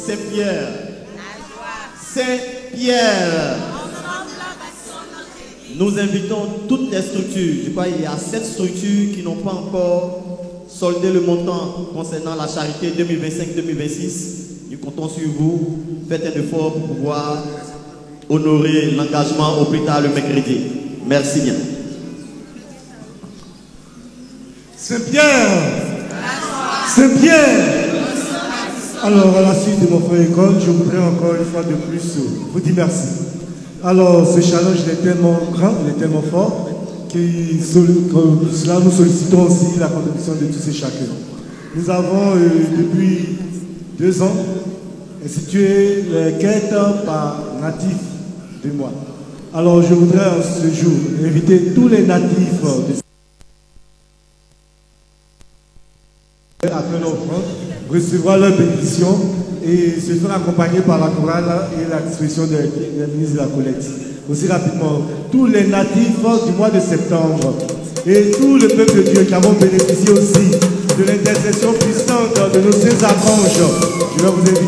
Saint-Pierre. Saint-Pierre. Nous invitons toutes les structures. Je crois qu'il y a 7 structures qui n'ont pas encore soldé le montant concernant la charité 2025-2026. Nous comptons sur vous. Faites un effort pour pouvoir honorer l'engagement au plus tard le mercredi. Merci bien. Saint-Pierre. Saint-Pierre. Alors, à la suite de mon frère École, je voudrais encore une fois de plus vous dire merci. Alors, ce challenge il est tellement grand, il est tellement fort, que cela nous sollicitons aussi la contribution de tous et chacun. Nous avons, depuis 2 ans, institué les quêtes par natif de moi. Alors, je voudrais ce jour inviter tous les natifs à faire l'offrande, recevoir leur bénédiction et se faire accompagner par la chorale et la distribution des ministres de la collecte. Aussi rapidement, tous les natifs du mois de septembre et tout le peuple de Dieu qui avons bénéficié aussi de l'intercession puissante de nos saints archanges, je vais vous inviter.